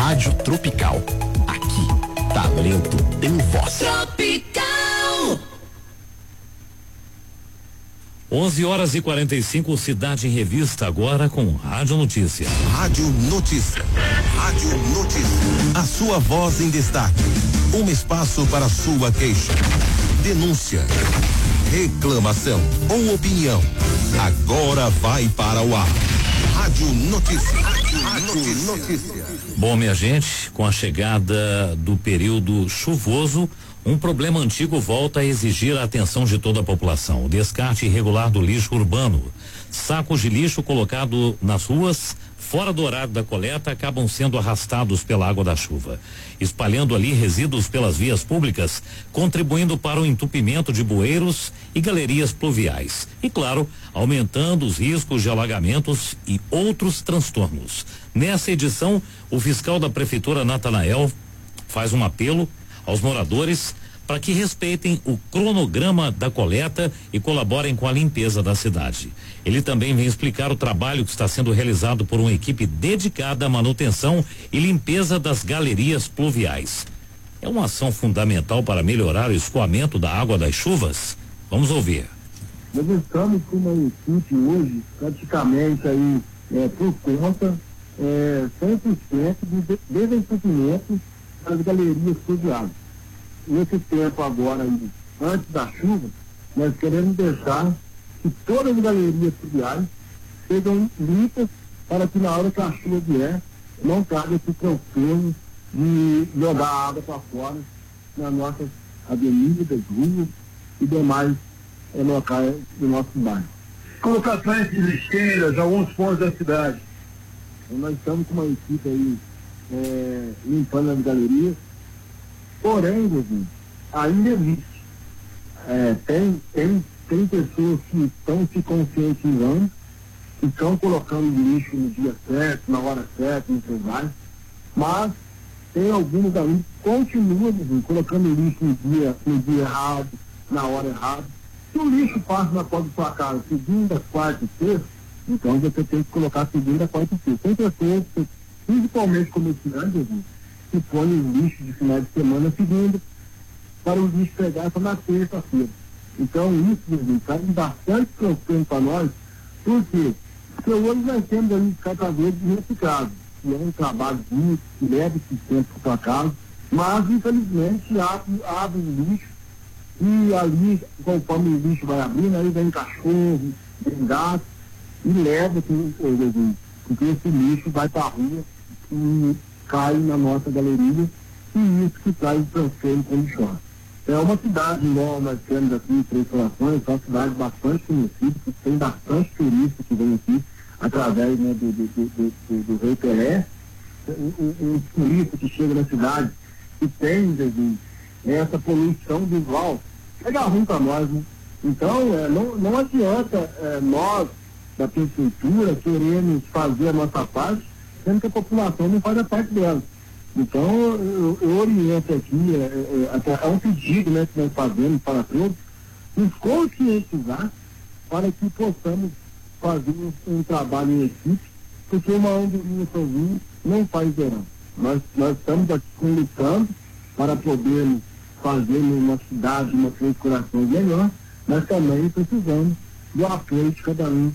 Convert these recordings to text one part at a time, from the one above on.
Rádio Tropical. Aqui, talento tem voz. Tropical. 11h45, Cidade em Revista, agora com Rádio Notícia. Rádio Notícia. Rádio Notícia. A sua voz em destaque. Um espaço para sua queixa, denúncia, reclamação ou opinião. Agora vai para o ar. Rádio Notícia. Rádio Notícia. Bom, minha gente, com a chegada do período chuvoso, um problema antigo volta a exigir a atenção de toda a população: o descarte irregular do lixo urbano. Sacos de lixo colocados nas ruas, fora do horário da coleta, acabam sendo arrastados pela água da chuva, espalhando ali resíduos pelas vias públicas, contribuindo para o entupimento de bueiros e galerias pluviais. E, claro, aumentando os riscos de alagamentos e outros transtornos. Nessa edição, o fiscal da Prefeitura, Natanael, faz um apelo aos moradores para que respeitem o cronograma da coleta e colaborem com a limpeza da cidade. Ele também vem explicar o trabalho que está sendo realizado por uma equipe dedicada à manutenção e limpeza das galerias pluviais. É uma ação fundamental para melhorar o escoamento da água das chuvas? Vamos ouvir. Nós estamos com uma equipe hoje, praticamente aí, por conta, 100% de desentupimento das galerias pluviais. Nesse tempo agora, antes da chuva, nós queremos deixar que todas as galerias pluviais sejam limpas para que na hora que a chuva vier, não traga esse transtorno de jogar água para fora nas nossas avenidas, ruas e demais locais do nosso bairro. Colocações de lixeiras, alguns pontos da cidade. Então, nós estamos com uma equipe aí limpando as galerias. Porém, Jesus, ainda existe. Tem pessoas que estão se conscientizando, que estão colocando lixo no dia certo, na hora certa, no seu bairro, mas tem alguns aí que continuam, Jesus, colocando lixo no dia errado, na hora errada. Se o lixo passa na porta da sua casa segunda, quarta e sexta, então você tem que colocar segunda, quarta e sexta. Tem pessoas, principalmente comerciantes, Jesus, que põe o lixo de final de semana segunda, para o lixo pegar só na terça-feira. Então isso, Jesus, traz bastante transtorno para nós. Por quê? Porque hoje nós temos ali catadores de reciclado, que é um trabalho duro, que leva esse tempo para casa, mas infelizmente abre o lixo e ali, conforme o lixo vai abrindo, aí vem cachorro, vem gato e leva, porque esse lixo vai para a rua e cai na nossa galeria, e isso que traz o transtorno quando chove. É uma cidade, igual nós temos aqui em Três Corações, é uma cidade bastante conhecida, que tem bastante turistas que vêm aqui através, né, do Rei Pelé. Um turista que chega na cidade e tem essa poluição visual, chega ruim para nós, né? Então, não adianta nós, da prefeitura, queremos fazer a nossa parte, sendo que a população não faz a parte dela. Então, eu oriento aqui, é um pedido, né, que nós fazemos para todos, nos conscientizar para que possamos fazer um trabalho em equipe, porque uma andorinha sozinha não faz verão. Nós estamos aqui lutando para podermos fazer uma cidade, uma Três Corações melhor, mas também precisamos do apoio de cada um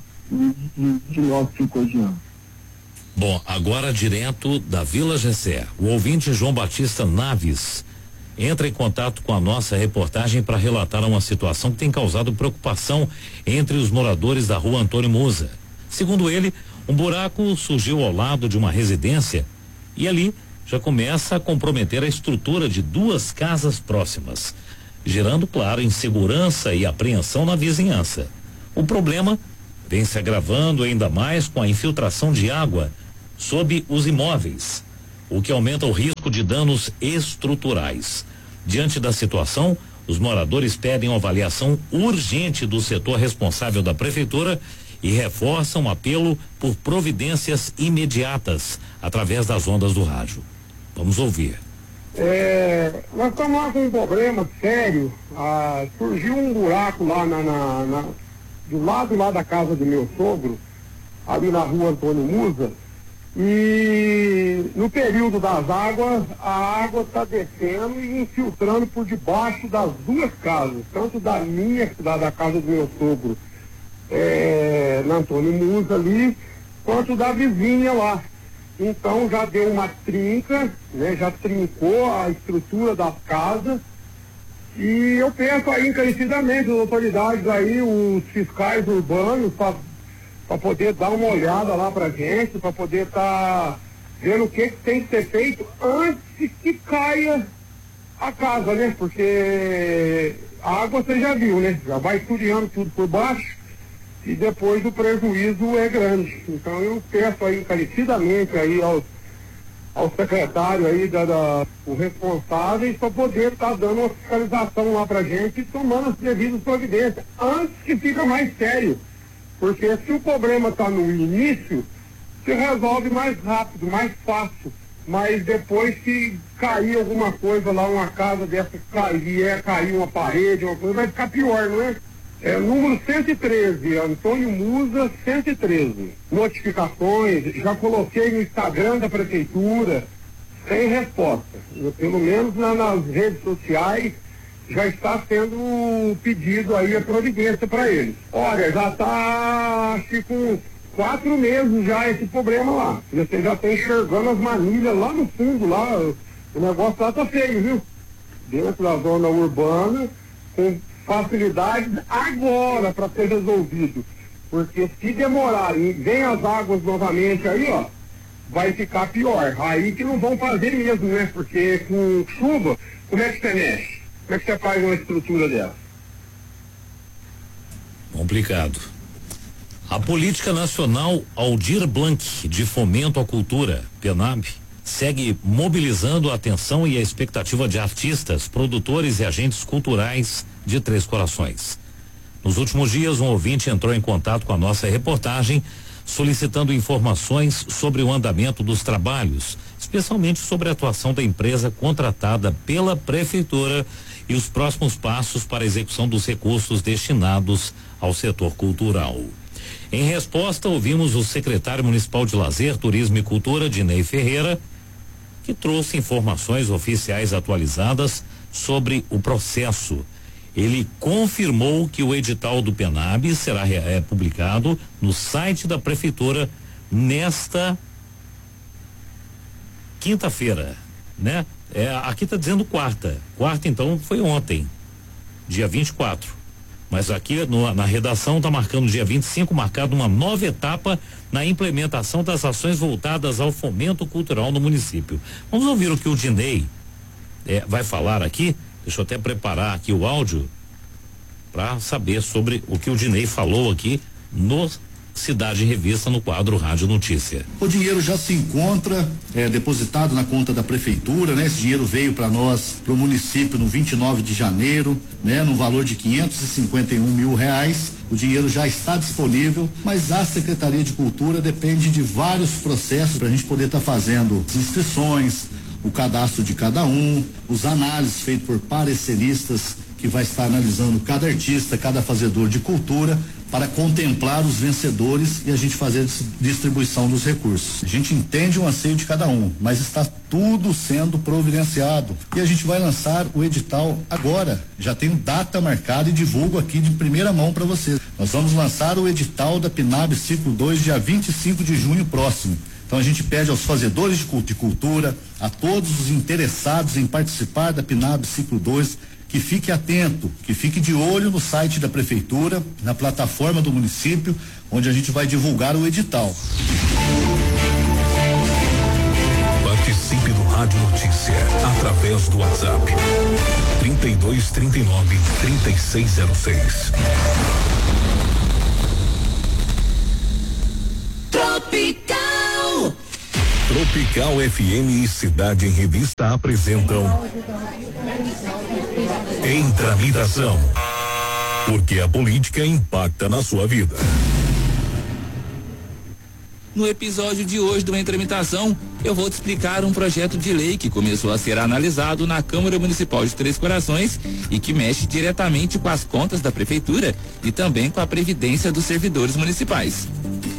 de nós que coordenamos. Bom, agora direto da Vila Gessé, o ouvinte João Batista Naves entra em contato com a nossa reportagem para relatar uma situação que tem causado preocupação entre os moradores da rua Antônio Musa. Segundo ele, um buraco surgiu ao lado de uma residência e ali já começa a comprometer a estrutura de duas casas próximas, gerando, claro, insegurança e apreensão na vizinhança. O problema vem se agravando ainda mais com a infiltração de água sob os imóveis, o que aumenta o risco de danos estruturais. Diante da situação, os moradores pedem uma avaliação urgente do setor responsável da prefeitura e reforçam o apelo por providências imediatas através das ondas do rádio. Vamos ouvir. Nós estamos lá com um problema sério. Surgiu um buraco lá do lado lá da casa do meu sogro, ali na rua Antônio Musa, E no período das águas, a água está descendo e infiltrando por debaixo das duas casas, tanto da minha, da casa do meu sogro, na Antônio Musa ali, quanto da vizinha lá. Então já deu uma trinca, né, já trincou a estrutura das casas. E eu peço aí encarecidamente as autoridades aí, os fiscais urbanos, para poder dar uma olhada lá pra gente, para poder estar vendo o que tem que ser feito antes que caia a casa, né? Porque a água você já viu, né? Já vai esfriando tudo por baixo e depois o prejuízo é grande. Então eu peço aí encarecidamente aí ao secretário aí, os responsáveis, para poder estar dando uma fiscalização lá pra gente e tomando as devidas providências, antes que fica mais sério. Porque se o problema está no início, se resolve mais rápido, mais fácil. Mas depois que cair alguma coisa lá, uma casa dessa cair uma parede, uma coisa, vai ficar pior, não é? É número 113, Antônio Musa 113. Notificações, já coloquei no Instagram da prefeitura, sem resposta. Pelo menos nas redes sociais já está sendo pedido aí a providência para eles. Olha, já está, acho que com 4 meses já esse problema lá. Você já está enxergando as manilhas lá no fundo, lá, o negócio lá tá feio, viu? Dentro da zona urbana, com facilidade agora para ser resolvido, porque se demorar e vem as águas novamente aí, ó, vai ficar pior. Aí que não vão fazer mesmo, né? Porque com chuva, como é que você mexe? Como é que você faz uma estrutura dessa? Complicado. A Política Nacional Aldir Blanc de Fomento à Cultura, PNAB, segue mobilizando a atenção e a expectativa de artistas, produtores e agentes culturais de Três Corações. Nos últimos dias, um ouvinte entrou em contato com a nossa reportagem solicitando informações sobre o andamento dos trabalhos, especialmente sobre a atuação da empresa contratada pela prefeitura e os próximos passos para a execução dos recursos destinados ao setor cultural. Em resposta, ouvimos o secretário municipal de Lazer, Turismo e Cultura, Dinei Ferreira, que trouxe informações oficiais atualizadas sobre o processo. Ele confirmou que o edital do PNAB será publicado no site da prefeitura nesta quinta-feira, né? Aqui está dizendo quarta, então foi ontem, dia 24. Mas aqui na redação está marcando dia 25, marcado uma nova etapa na implementação das ações voltadas ao fomento cultural no município. Vamos ouvir o que o Dinei vai falar aqui. Deixa eu até preparar aqui o áudio para saber sobre o que o Dinei falou aqui no Cidade Revista, no quadro Rádio Notícia. O dinheiro já se encontra depositado na conta da prefeitura, né? Esse dinheiro veio para nós, para o município, no 29 de janeiro, né? No valor de R$551 mil. O dinheiro já está disponível, mas a Secretaria de Cultura depende de vários processos para a gente poder estar fazendo as inscrições, o cadastro de cada um, os análises feitas por pareceristas que vai estar analisando cada artista, cada fazedor de cultura, para contemplar os vencedores e a gente fazer a distribuição dos recursos. A gente entende o anseio de cada um, mas está tudo sendo providenciado e a gente vai lançar o edital agora. Já tenho data marcada e divulgo aqui de primeira mão para vocês. Nós vamos lançar o edital da PNAB Ciclo 2 dia 25 de junho próximo. Então a gente pede aos fazedores de cultura, a todos os interessados em participar da PNAB Ciclo 2, que fique atento, que fique de olho no site da prefeitura, na plataforma do município, onde a gente vai divulgar o edital. Participe do Rádio Notícia através do WhatsApp 3239-3606. Tropical FM e Cidade em Revista apresentam Em Tramitação, porque a política impacta na sua vida. No episódio de hoje do Em Tramitação, eu vou te explicar um projeto de lei que começou a ser analisado na Câmara Municipal de Três Corações e que mexe diretamente com as contas da prefeitura e também com a previdência dos servidores municipais.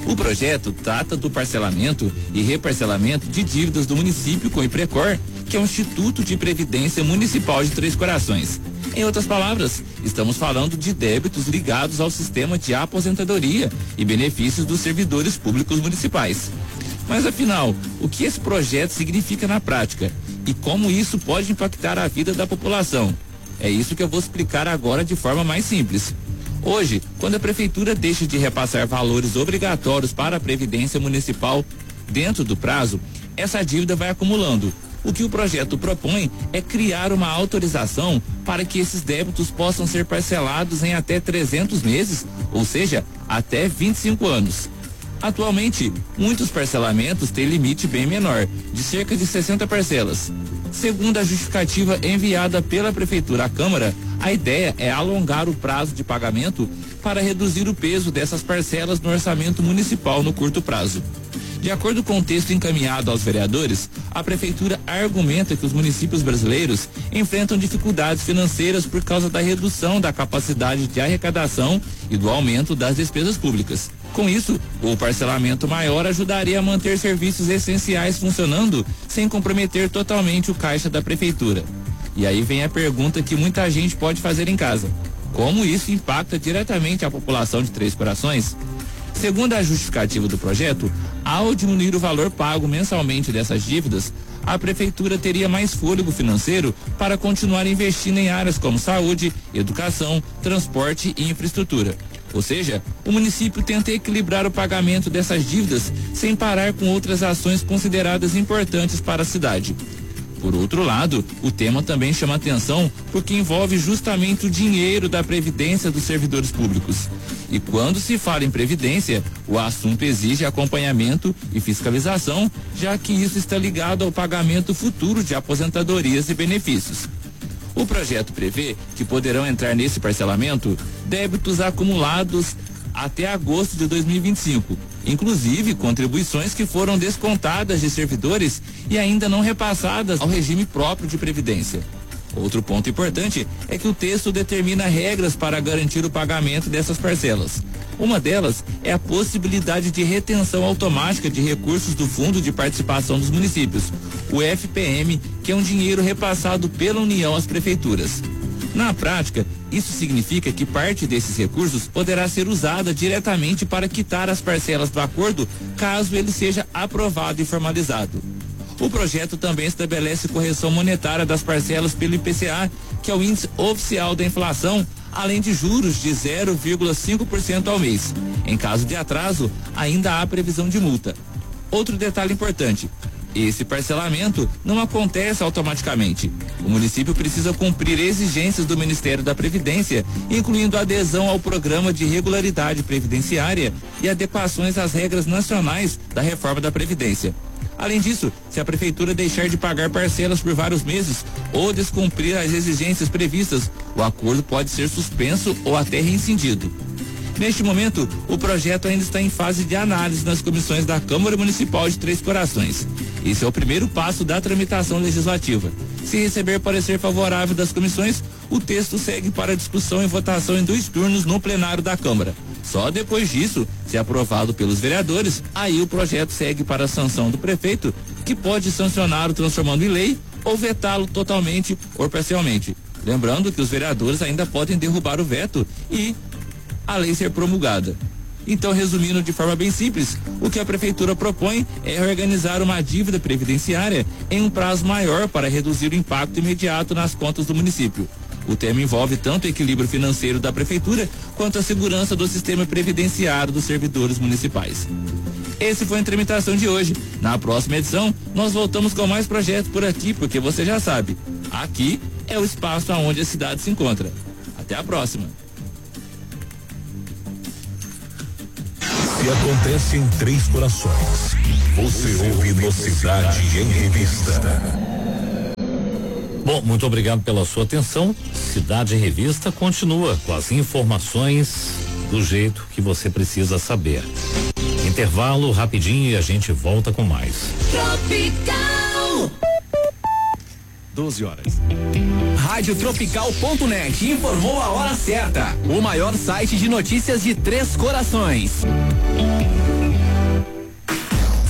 O projeto trata do parcelamento e reparcelamento de dívidas do município com o IPRECOR, que é o Instituto de Previdência Municipal de Três Corações. Em outras palavras, estamos falando de débitos ligados ao sistema de aposentadoria e benefícios dos servidores públicos municipais. Mas afinal, o que esse projeto significa na prática e como isso pode impactar a vida da população? É isso que eu vou explicar agora de forma mais simples. Hoje, quando a prefeitura deixa de repassar valores obrigatórios para a Previdência Municipal dentro do prazo, essa dívida vai acumulando. O que o projeto propõe é criar uma autorização para que esses débitos possam ser parcelados em até 300 meses, ou seja, até 25 anos. Atualmente, muitos parcelamentos têm limite bem menor, de cerca de 60 parcelas. Segundo a justificativa enviada pela Prefeitura à Câmara, a ideia é alongar o prazo de pagamento para reduzir o peso dessas parcelas no orçamento municipal no curto prazo. De acordo com o texto encaminhado aos vereadores, a Prefeitura argumenta que os municípios brasileiros enfrentam dificuldades financeiras por causa da redução da capacidade de arrecadação e do aumento das despesas públicas. Com isso, o parcelamento maior ajudaria a manter serviços essenciais funcionando sem comprometer totalmente o caixa da Prefeitura. E aí vem a pergunta que muita gente pode fazer em casa: como isso impacta diretamente a população de Três Corações? Segundo a justificativa do projeto, ao diminuir o valor pago mensalmente dessas dívidas, a Prefeitura teria mais fôlego financeiro para continuar investindo em áreas como saúde, educação, transporte e infraestrutura. Ou seja, o município tenta equilibrar o pagamento dessas dívidas sem parar com outras ações consideradas importantes para a cidade. Por outro lado, o tema também chama atenção porque envolve justamente o dinheiro da previdência dos servidores públicos. E quando se fala em previdência, o assunto exige acompanhamento e fiscalização, já que isso está ligado ao pagamento futuro de aposentadorias e benefícios. O projeto prevê que poderão entrar nesse parcelamento débitos acumulados até agosto de 2025, inclusive contribuições que foram descontadas de servidores e ainda não repassadas ao regime próprio de previdência. Outro ponto importante é que o texto determina regras para garantir o pagamento dessas parcelas. Uma delas é a possibilidade de retenção automática de recursos do Fundo de Participação dos Municípios, o FPM, que é um dinheiro repassado pela União às prefeituras. Na prática, isso significa que parte desses recursos poderá ser usada diretamente para quitar as parcelas do acordo, caso ele seja aprovado e formalizado. O projeto também estabelece correção monetária das parcelas pelo IPCA, que é o índice oficial da inflação, além de juros de 0,5% ao mês. Em caso de atraso, ainda há previsão de multa. Outro detalhe importante: esse parcelamento não acontece automaticamente. O município precisa cumprir exigências do Ministério da Previdência, incluindo adesão ao Programa de Regularidade Previdenciária e adequações às regras nacionais da reforma da Previdência. Além disso, se a prefeitura deixar de pagar parcelas por vários meses ou descumprir as exigências previstas, o acordo pode ser suspenso ou até rescindido. Neste momento, o projeto ainda está em fase de análise nas comissões da Câmara Municipal de Três Corações. Esse é o primeiro passo da tramitação legislativa. Se receber parecer favorável das comissões, o texto segue para discussão e votação em 2 turnos no plenário da Câmara. Só depois disso, se aprovado pelos vereadores, aí o projeto segue para a sanção do prefeito, que pode sancioná-lo transformando em lei ou vetá-lo totalmente ou parcialmente. Lembrando que os vereadores ainda podem derrubar o veto e a lei ser promulgada. Então, resumindo de forma bem simples, o que a prefeitura propõe é organizar uma dívida previdenciária em um prazo maior para reduzir o impacto imediato nas contas do município. O tema envolve tanto o equilíbrio financeiro da prefeitura quanto a segurança do sistema previdenciário dos servidores municipais. Esse foi a tramitação de hoje. Na próxima edição, nós voltamos com mais projetos por aqui, porque você já sabe, aqui é o espaço onde a cidade se encontra. Até a próxima. Se acontece em Três Corações, você ouve no Cidade em Revista. Bom, muito obrigado pela sua atenção. Cidade em Revista continua com as informações do jeito que você precisa saber. Intervalo rapidinho e a gente volta com mais. Tropical 12 horas. Radiotropical.net informou a hora certa. O maior site de notícias de Três Corações.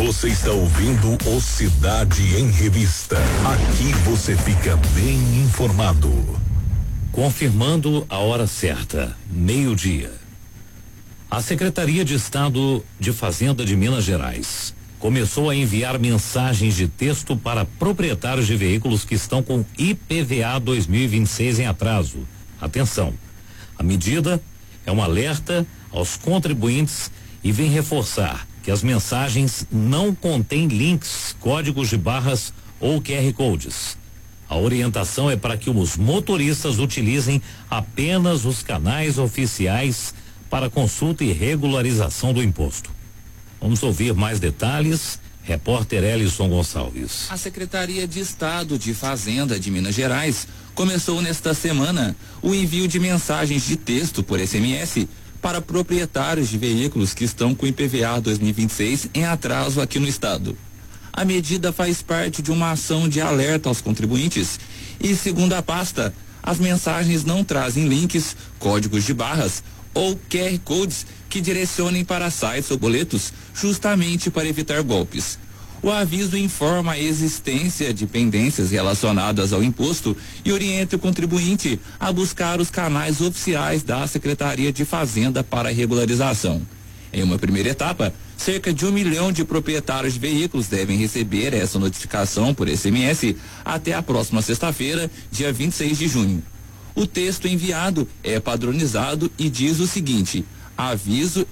Você está ouvindo o Cidade em Revista. Aqui você fica bem informado. Confirmando a hora certa, 12:00. A Secretaria de Estado de Fazenda de Minas Gerais começou a enviar mensagens de texto para proprietários de veículos que estão com IPVA 2026 em atraso. Atenção, a medida é um alerta aos contribuintes e vem reforçar que as mensagens não contêm links, códigos de barras ou QR codes. A orientação é para que os motoristas utilizem apenas os canais oficiais para consulta e regularização do imposto. Vamos ouvir mais detalhes. Repórter Elison Gonçalves. A Secretaria de Estado de Fazenda de Minas Gerais começou nesta semana o envio de mensagens de texto por SMS para proprietários de veículos que estão com IPVA 2026 em atraso aqui no estado. A medida faz parte de uma ação de alerta aos contribuintes e, segundo a pasta, as mensagens não trazem links, códigos de barras ou QR codes que direcionem para sites ou boletos, justamente para evitar golpes. O aviso informa a existência de pendências relacionadas ao imposto e orienta o contribuinte a buscar os canais oficiais da Secretaria de Fazenda para regularização. Em uma primeira etapa, cerca de 1 milhão de proprietários de veículos devem receber essa notificação por SMS até a próxima sexta-feira, dia 26 de junho. O texto enviado é padronizado e diz o seguinte: aviso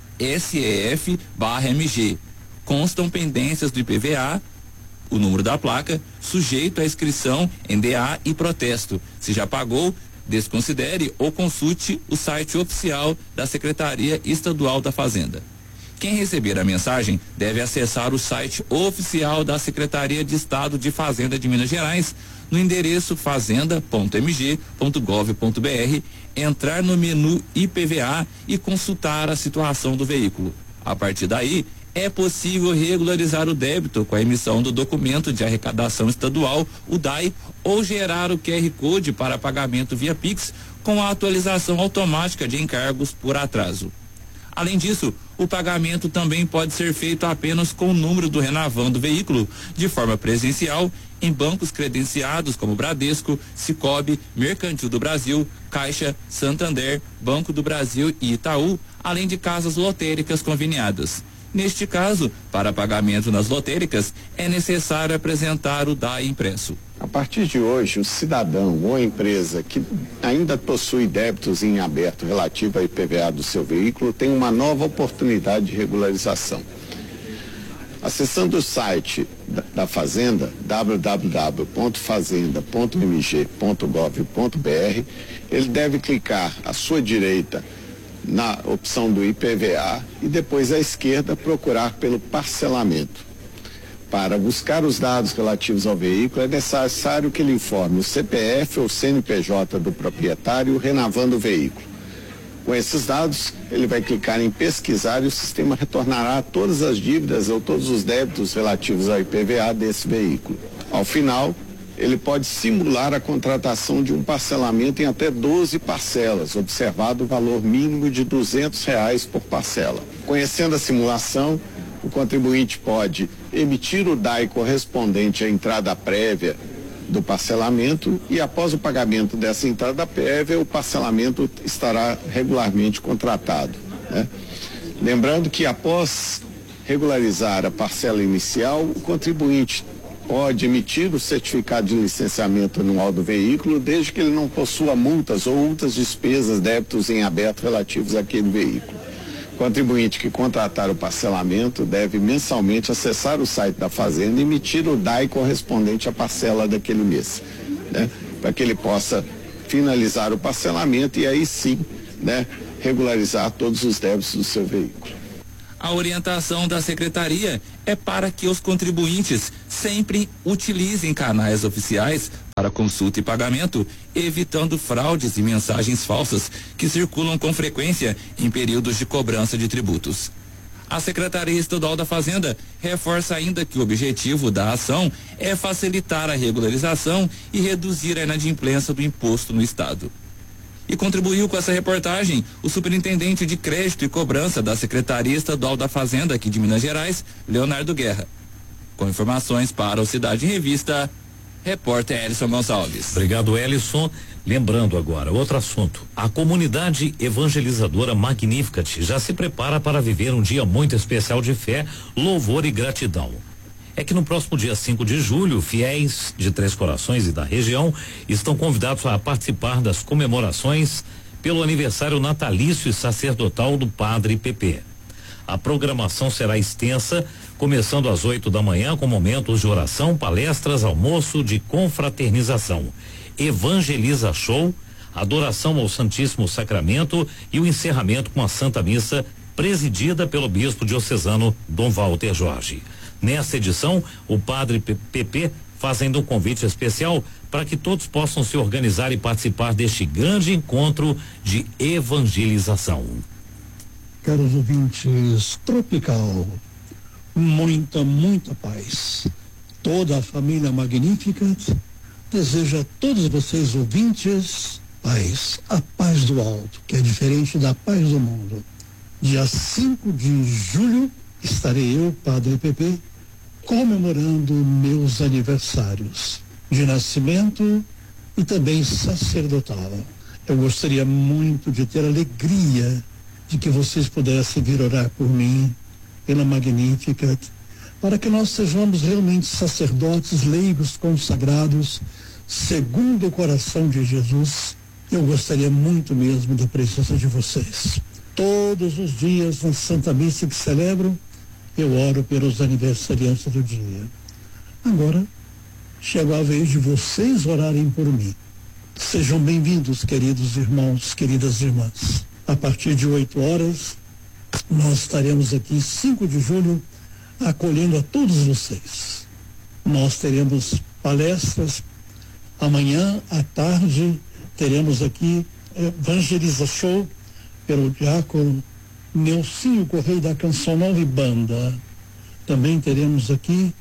SEF/MG. Constam pendências do IPVA, o número da placa, sujeito à inscrição, NDA e protesto. Se já pagou, desconsidere ou consulte o site oficial da Secretaria Estadual da Fazenda. Quem receber a mensagem deve acessar o site oficial da Secretaria de Estado de Fazenda de Minas Gerais no endereço fazenda.mg.gov.br, entrar no menu IPVA e consultar a situação do veículo. A partir daí, é possível regularizar o débito com a emissão do documento de arrecadação estadual, o DAI, ou gerar o QR Code para pagamento via Pix com a atualização automática de encargos por atraso. Além disso, o pagamento também pode ser feito apenas com o número do Renavan do veículo, de forma presencial, em bancos credenciados como Bradesco, Sicoob, Mercantil do Brasil, Caixa, Santander, Banco do Brasil e Itaú, além de casas lotéricas conveniadas. Neste caso, para pagamento nas lotéricas, é necessário apresentar o DAI impresso. A partir de hoje, o cidadão ou a empresa que ainda possui débitos em aberto relativo ao IPVA do seu veículo tem uma nova oportunidade de regularização. Acessando o site da Fazenda, www.fazenda.mg.gov.br, ele deve clicar à sua direita na opção do IPVA e depois à esquerda procurar pelo parcelamento. Para buscar os dados relativos ao veículo é necessário que ele informe o CPF ou CNPJ do proprietário e o Renavan do veículo. Com esses dados, ele vai clicar em pesquisar e o sistema retornará todas as dívidas ou todos os débitos relativos ao IPVA desse veículo. Ao final, ele pode simular a contratação de um parcelamento em até 12 parcelas, observado o valor mínimo de R$200 por parcela. Conhecendo a simulação, o contribuinte pode emitir o DAI correspondente à entrada prévia do parcelamento e, após o pagamento dessa entrada prévia, o parcelamento estará regularmente contratado, né? Lembrando que, após regularizar a parcela inicial, o contribuinte pode emitir o certificado de licenciamento anual do veículo, desde que ele não possua multas ou outras despesas, débitos em aberto relativos àquele veículo. O contribuinte que contratar o parcelamento deve mensalmente acessar o site da Fazenda e emitir o DAI correspondente à parcela daquele mês, né? Para que ele possa finalizar o parcelamento e aí sim, né, regularizar todos os débitos do seu veículo. A orientação da Secretaria é para que os contribuintes sempre utilizem canais oficiais para consulta e pagamento, evitando fraudes e mensagens falsas que circulam com frequência em períodos de cobrança de tributos. A Secretaria Estadual da Fazenda reforça ainda que o objetivo da ação é facilitar a regularização e reduzir a inadimplência do imposto no estado. E contribuiu com essa reportagem o superintendente de crédito e cobrança da Secretaria Estadual da Fazenda aqui de Minas Gerais, Leonardo Guerra. Com informações para o Cidade em Revista, repórter Elison Gonçalves. Obrigado, Elison. Lembrando agora, outro assunto. A comunidade evangelizadora Magnificat já se prepara para viver um dia muito especial de fé, louvor e gratidão. É que no próximo dia 5 de julho, fiéis de Três Corações e da região estão convidados a participar das comemorações pelo aniversário natalício e sacerdotal do Padre Pepe. A programação será extensa, começando às 8 da manhã com momentos de oração, palestras, almoço de confraternização, evangeliza show, adoração ao Santíssimo Sacramento e o encerramento com a Santa Missa presidida pelo bispo diocesano Dom Walter Jorge. Nessa edição, o Padre Pepe fazendo um convite especial para que todos possam se organizar e participar deste grande encontro de evangelização. Caros ouvintes, Tropical, muita paz. Toda a família Magnificat deseja a todos vocês ouvintes paz, a paz do alto, que é diferente da paz do mundo. Dia 5 de julho estarei eu, Padre Pepe, comemorando meus aniversários de nascimento e também sacerdotal. Eu gostaria muito de ter a alegria de que vocês pudessem vir orar por mim, pela Magnificat, para que nós sejamos realmente sacerdotes, leigos, consagrados, segundo o coração de Jesus. Eu gostaria muito mesmo da presença de vocês. Todos os dias na Santa Missa que celebro, eu oro pelos aniversariantes do dia. Agora, chegou a vez de vocês orarem por mim. Sejam bem-vindos, queridos irmãos, queridas irmãs. A partir de 8 horas, nós estaremos aqui, 5 de julho, acolhendo a todos vocês. Nós teremos palestras. Amanhã, à tarde, teremos aqui Evangeliza Show pelo diácono Nelsinho Correia da Canção Nova e Banda. Também teremos aqui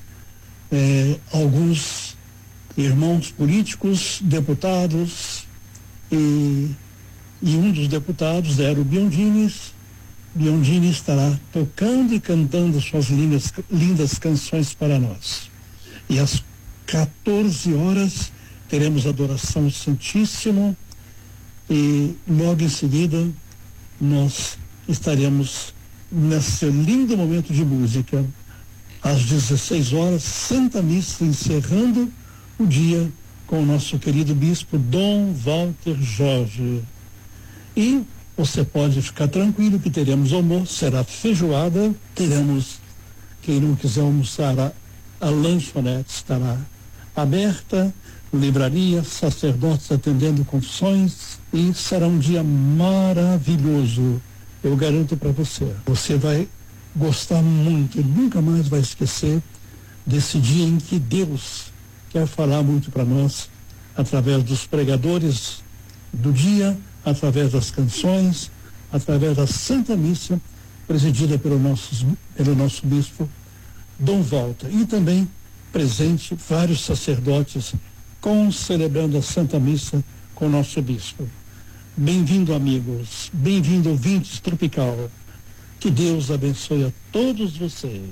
alguns irmãos políticos, deputados, e um dos deputados era o Biondines. Biondini estará tocando e cantando suas lindas canções para nós. E às 14 horas teremos adoração ao Santíssimo e logo em seguida nós estaremos nesse lindo momento de música. Às 16 horas, Santa Missa, encerrando o dia com o nosso querido bispo Dom Walter Jorge. E você pode ficar tranquilo que teremos almoço, será feijoada, teremos, quem não quiser almoçar, a lanchonete estará aberta, livraria, sacerdotes atendendo confissões, e será um dia maravilhoso. Eu garanto para você. Você vai gostar muito e nunca mais vai esquecer desse dia em que Deus quer falar muito para nós, através dos pregadores do dia, através das canções, através da Santa Missa, presidida pelo nosso bispo Dom Walter. E também presente vários sacerdotes celebrando a Santa Missa com o nosso bispo. Bem-vindo, amigos, bem-vindo, ouvintes Tropical. Que Deus abençoe a todos vocês.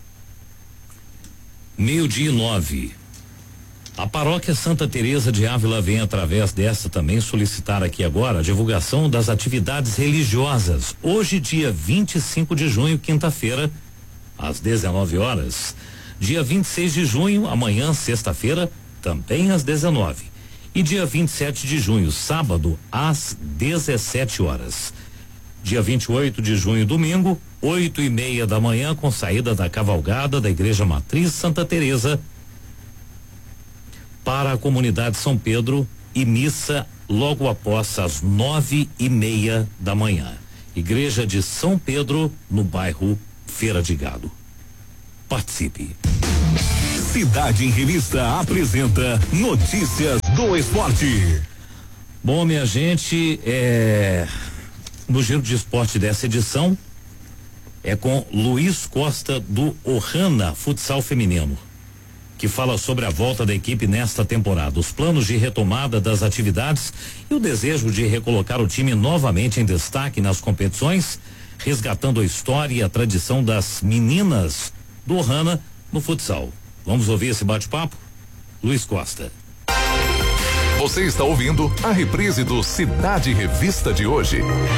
12:09. A paróquia Santa Teresa de Ávila vem, através dessa, também solicitar aqui agora a divulgação das atividades religiosas. Hoje, dia 25 de junho, quinta-feira, às 19 horas. Dia 26 de junho, amanhã, sexta-feira, também às 19. E dia 27 de junho, sábado, às 17 horas. Dia 28 de junho, domingo, 8:30 da manhã, com saída da cavalgada da Igreja Matriz Santa Teresa para a comunidade São Pedro e missa logo após às 9:30 da manhã. Igreja de São Pedro, no bairro Feira de Gado. Participe. Cidade em Revista apresenta Notícias do Esporte. Bom, minha gente, no giro de esporte dessa edição é com Luiz Costa do Ohana Futsal Feminino, que fala sobre a volta da equipe nesta temporada, os planos de retomada das atividades e o desejo de recolocar o time novamente em destaque nas competições, resgatando a história e a tradição das meninas do Ohana no futsal. Vamos ouvir esse bate-papo? Luiz Costa. Você está ouvindo a reprise do Cidade Revista de hoje.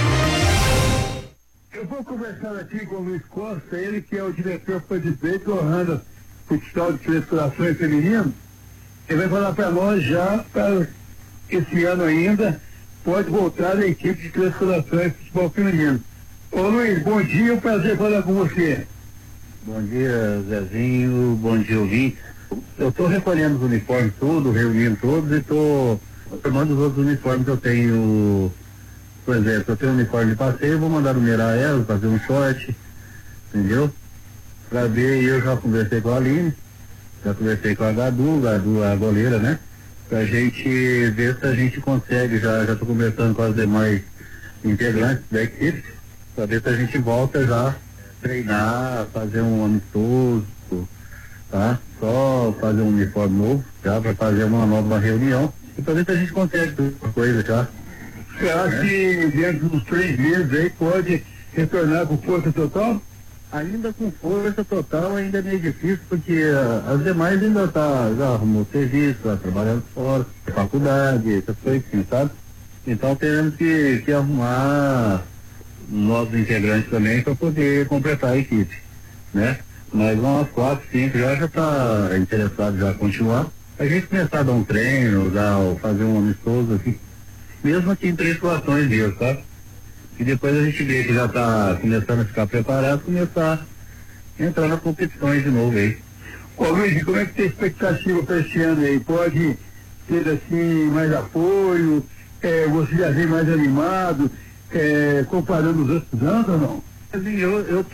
Eu vou conversar aqui com o Luiz Costa, ele que é o diretor-presidente do Ohana Futsal de Três Corações Feminino. Ele vai falar para nós já, para esse ano ainda, pode voltar a equipe de Três Corações Futebol Feminino. Ô Luiz, bom dia, é um prazer falar com você. Bom dia, Zezinho, bom dia, ouvinte. Eu estou recolhendo os uniformes todos, reunindo todos e estou formando os outros uniformes que eu tenho. Por exemplo, eu tenho um uniforme de passeio, vou mandar numerar elas, fazer um short, entendeu? Pra ver, eu já conversei com a Aline, já conversei com a Gadu, a goleira, né? Pra gente ver se a gente consegue, já tô conversando com as demais integrantes da equipe, pra ver se a gente volta já treinar, fazer um amistoso, tá? Só fazer um uniforme novo, já pra fazer uma nova reunião, e pra ver se a gente consegue alguma coisa já. Você acha que dentro dos 3 meses aí pode retornar com força total? Ainda com força total ainda é meio difícil, porque as demais ainda já arrumou serviço, tá trabalhando fora, faculdade, essas coisas assim, sabe? Então temos que arrumar novos integrantes também para poder completar a equipe, né? Mas umas 4, 5 já tá interessado já continuar. A gente começar a dar um treino, fazer um amistoso assim, mesmo aqui em Três Corações mesmo, sabe? E depois a gente vê que já tá começando a ficar preparado, começar a entrar nas competições de novo aí. Ô Luiz, como é que tem expectativa para esse ano aí? Pode ter assim mais apoio? Você já vem mais animado, comparando os outros anos ou não? Assim, eu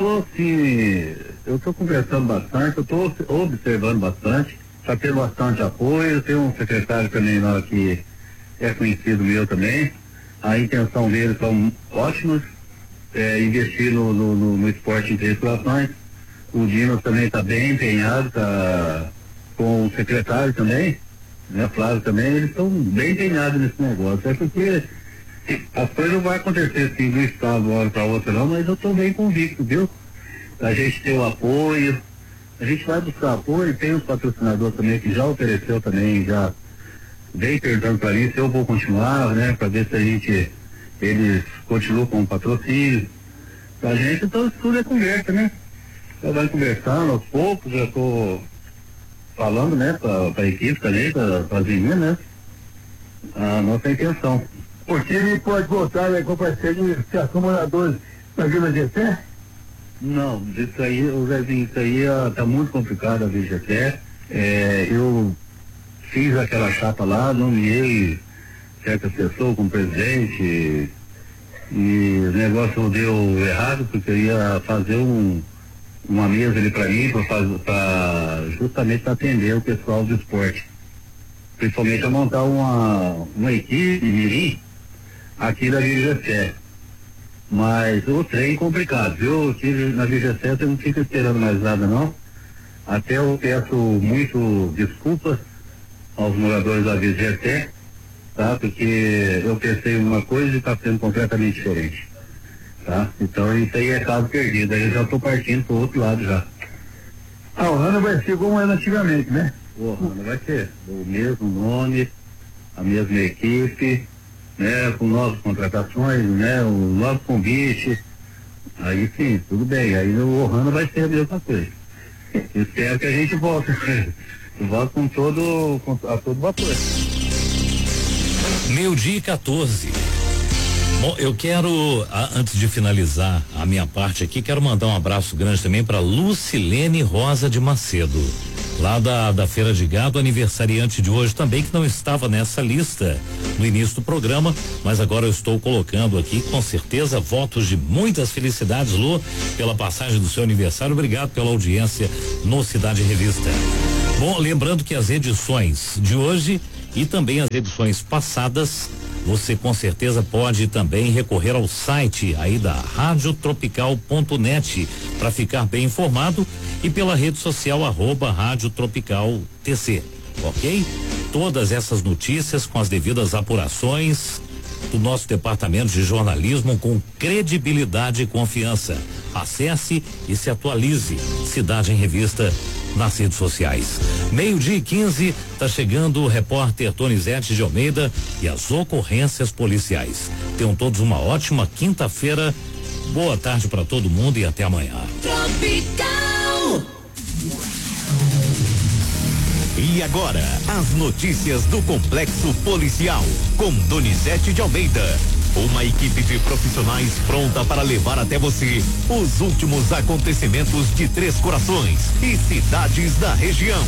tô conversando bastante, eu tô observando bastante, tá tendo bastante apoio, tem um secretário também lá que é conhecido meu também. A intenção deles são ótimas, investir no esporte em Três Corações. O Dino também está bem empenhado, tá com o secretário também, né, Flávio também, eles estão bem empenhados nesse negócio. É porque as coisas não vão acontecer assim do estado de uma hora para outra não, mas eu estou bem convicto, viu? A gente tem o apoio, a gente vai buscar apoio, tem os patrocinadores também que já ofereceu também, já vem perguntando para mim se eu vou continuar, né, para ver se eles continuam com o patrocínio. A gente, então, isso tudo é conversa, né? Já vai conversando aos poucos, já estou falando, né, para a equipe também, para as meninas, né, a nossa intenção. O time pode voltar a comparecer de associação moradores na Vila GT? Não, isso aí, o Zezinho, isso aí tá muito complicado a Vila GT. Eu fiz aquela chapa lá, nomeei certas pessoas como presidente e o negócio deu errado, porque eu ia fazer uma mesa ali para mim, para justamente atender o pessoal do esporte. Principalmente a montar uma equipe de mirim aqui da VGC. Mas o trem complicado, viu? Na VGC eu não fico esperando mais nada não. Até eu peço muito desculpas aos moradores da VGC, tá? Porque eu pensei uma coisa e está sendo completamente diferente, tá? Então isso aí é caso perdido, aí eu já estou partindo para o outro lado já. O Ohana vai ser como era antigamente, né? O Ohana vai ser o mesmo nome, a mesma equipe, né? Com novas contratações, né? O novo convite, aí sim, tudo bem, aí o Ohana vai ser a mesma coisa. Espero que a gente volte. Volto com todo vapor. 12:14. Bom, eu quero, antes de finalizar a minha parte aqui, quero mandar um abraço grande também para Lucilene Rosa de Macedo, lá da Feira de Gado, aniversariante de hoje também, que não estava nessa lista no início do programa, mas agora eu estou colocando aqui, com certeza, votos de muitas felicidades, Lu, pela passagem do seu aniversário. Obrigado pela audiência no Cidade Revista. Bom, lembrando que as edições de hoje e também as edições passadas, você com certeza pode também recorrer ao site aí da radiotropical.net para ficar bem informado e pela rede social @RádioTropicalTC, ok? Todas essas notícias com as devidas apurações do nosso departamento de jornalismo com credibilidade e confiança. Acesse e se atualize. Cidade em Revista nas redes sociais. 12:15, tá chegando o repórter Donizete de Almeida e as ocorrências policiais. Tenham todos uma ótima quinta-feira. Boa tarde para todo mundo e até amanhã. Tropical. E agora, as notícias do Complexo Policial, com Donizete de Almeida. Uma equipe de profissionais pronta para levar até você os últimos acontecimentos de Três Corações e cidades da região.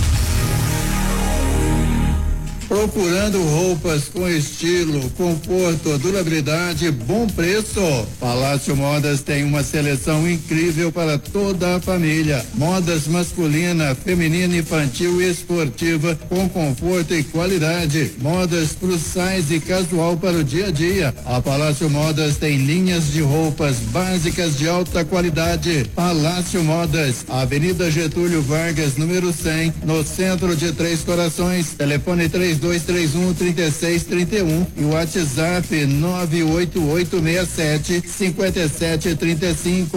Procurando roupas com estilo, conforto, durabilidade, bom preço. Palácio Modas tem uma seleção incrível para toda a família. Modas masculina, feminina, infantil e esportiva com conforto e qualidade. Modas plus size e casual para o dia a dia. A Palácio Modas tem linhas de roupas básicas de alta qualidade. Palácio Modas, Avenida Getúlio Vargas, número 100, no centro de Três Corações. Telefone 3231-3631 e o WhatsApp 98867-5735.